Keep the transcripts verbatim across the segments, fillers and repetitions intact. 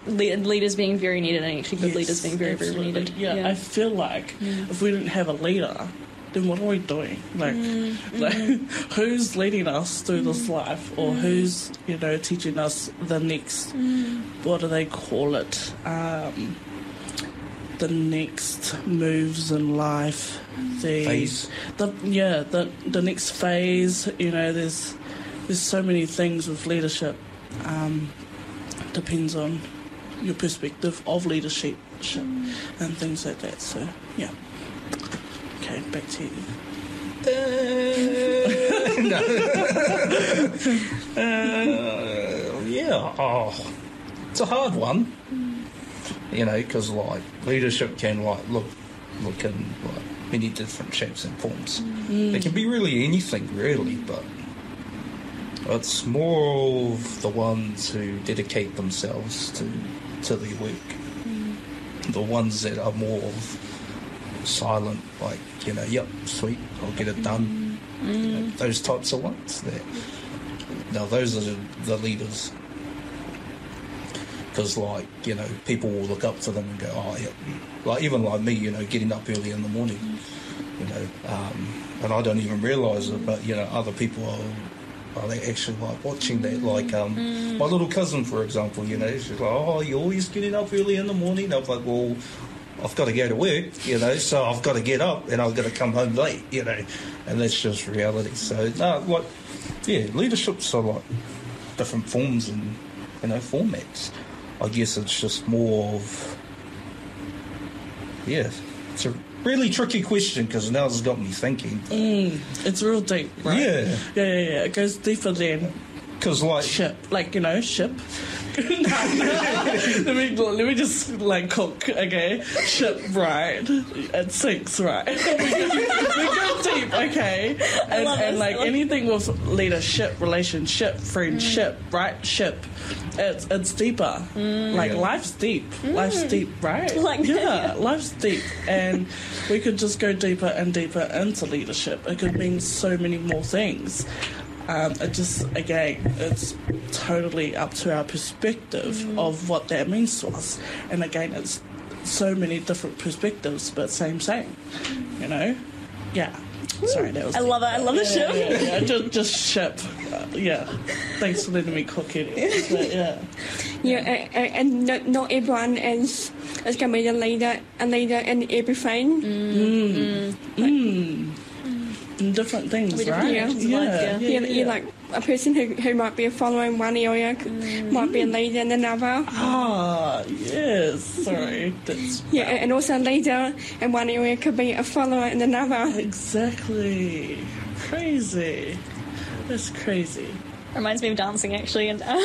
le- leaders being very needed, and actually good Yes, leaders being very, absolutely. very needed. Yeah, yeah. I feel like Mm. if we didn't have a leader, then what are we doing? Like, Mm, like mm. who's leading us through this Mm. life, or Mm. who's, you know, teaching us the next, Mm. what do they call it? Um, the next moves in life. The, Phase. The, yeah, the, the next phase, you know, there's, there's so many things with leadership. Um, depends on your perspective of leadership Mm. and things like that. So, yeah. Okay, back to you. no. uh, yeah, oh, it's a hard one. You know, because like leadership can like look look in like many different shapes and forms. Mm. It can be really anything, really, but it's more of the ones who dedicate themselves to to their work. Mm. The ones that are more of silent, like, you know, yep, sweet, I'll get it done. Mm. You know, those types of ones. That, now, those are the, the leaders. Because, like, you know, people will look up to them and go, oh, yeah. Like, even like me, you know, getting up early in the morning, you know, um, and I don't even realise it, but, you know, other people are, are they actually, like, watching that. Like, um, Mm. my little cousin, for example, you know, she's like, oh, you're always getting up early in the morning? I'm like, well, I've got to go to work, you know, so I've got to get up and I've got to come home late, you know, and that's just reality. So, no, like, yeah, leadership's are like different forms and, you know, formats. I guess it's just more of, yeah, it's a really tricky question because now it's got me thinking. Mm, it's real deep, right? Yeah. Yeah, yeah, yeah. It goes deeper than Because, like, ship. Like, you know, ship. no, no. let me let me just like cook, okay? Ship, right? It sinks, right? we, go deep, okay? And, love and this. like I love anything with leadership, relationship, friendship, Mm. right? Ship. It's it's deeper. Like Yeah. life's deep. Life's deep, right? Like that, yeah, yeah. life's deep, and we could just go deeper and deeper into leadership. It could mean so many more things. Um, it just, again, it's totally up to our perspective Mm. of what that means to us. And again, it's so many different perspectives, but same, same. You know? Yeah. Sorry, that was. I love it. I love the yeah, ship. Yeah, yeah, just, just ship. Uh, yeah. Thanks for letting me cook it. But, yeah. Yeah, and, and not, not everyone is is going to be a leader, a leader in everything. Mm. Mm. And different things, We different right? yeah. Yeah. Life, yeah. Yeah, you're like a person who, who might be a follower in one area, Mm. might be a leader in another. Ah, yes. Sorry. That's Yeah, and also a leader in one area could be a follower in another. exactly crazy. That's crazy. Reminds me of dancing, actually. And uh,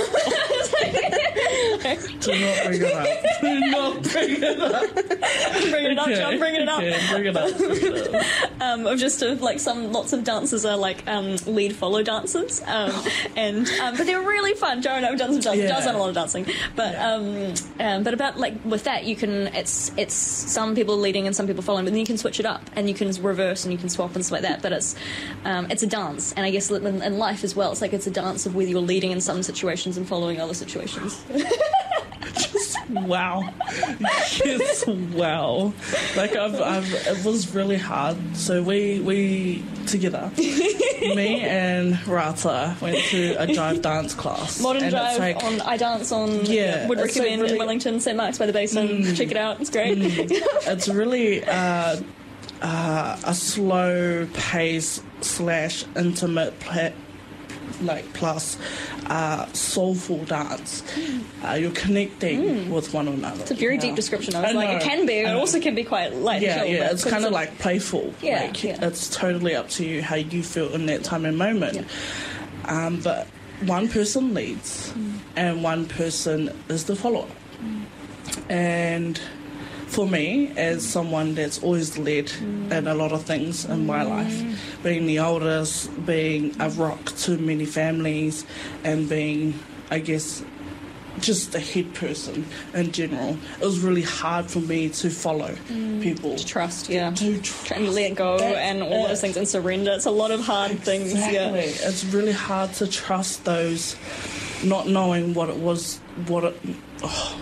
Do not bring it up. Do not bring it up. bringing it up, Okay, John, bringing it up. Okay, bring it up. Bring it up. Um, of just of like some lots of dances are like um, lead follow dances, um, and um, but they're really fun. Joe and I've done some dances. Yeah. Joe's done a lot of dancing, but Yeah. um, um, but about like with that you can it's it's some people leading and some people following, but then you can switch it up and you can reverse and you can swap and stuff like that. But it's um, it's a dance, and I guess in, in life as well, it's like it's a dance of whether you're leading in some situations and following other situations. Wow. Yes, wow. Like I've, I've, it was really hard. So we, we together, me and Rata went to a jive dance class. Modern and Drive it's like, on I Dance on Yeah, would it's like recommend really- in Wellington, Saint Mark's by the Basin. Mm. Check it out, it's great. Mm. It's really uh, uh, a slow pace slash intimate pla- like plus uh, soulful dance. Uh, you're connecting Mm. with one another. It's a very you deep know? description. I was I like, know, it can be. I It know. also can be quite light Yeah, and chill. yeah, but it's kind of like playful. Yeah, like, yeah. It's totally up to you how you feel in that time and moment. Yeah. Um, but one person leads, Mm. and one person is the follower. Mm. And for me, as someone that's always led Mm. in a lot of things in my life, being the oldest, being a rock to many families, and being, I guess, just a head person in general, it was really hard for me to follow people. to trust, yeah. To trust. Trying to let go That's and all it. those things and surrender. It's a lot of hard things, Exactly. yeah. It's really hard to trust those, not knowing what it was, what it, oh,